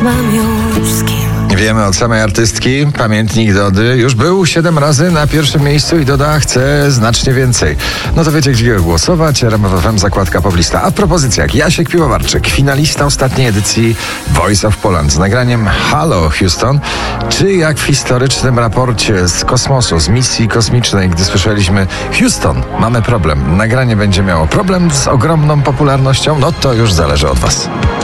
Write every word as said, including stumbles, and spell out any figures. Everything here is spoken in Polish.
mam już z kim. Wiemy od samej artystki, pamiętnik Dody już był siedem razy na pierwszym miejscu i Doda chce znacznie więcej. No to wiecie, gdzie głosować. R M F F M, zakładka Poblista. A w propozycjach Jasiek Piwowarczyk, finalista ostatniej edycji Voice of Poland z nagraniem Halo Houston, czy jak w historycznym raporcie z kosmosu, z misji kosmicznej, gdy słyszeliśmy Houston, mamy problem. Nagranie będzie miało problem z ogromną popularnością, no to już zależy od was.